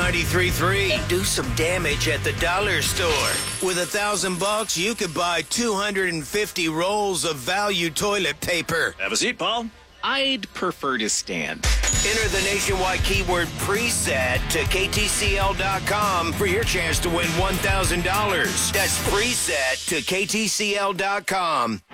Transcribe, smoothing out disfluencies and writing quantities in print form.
93.3 and do some damage at the dollar store. With $1,000, you could buy 250 rolls of value toilet paper. Have a seat, Paul. I'd prefer to stand. Enter the nationwide keyword preset to ktcl.com for your chance to win $1,000. That's preset to ktcl.com.